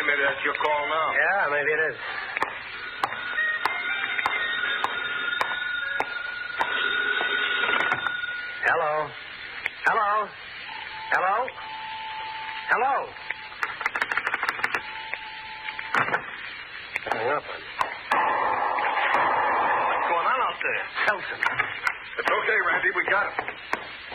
Hey, maybe that's your call now. Yeah, maybe it is. Hello? Hello? Hello? Hello? Hang up. What's going on out there? Felton. It's okay, Randy. We got him.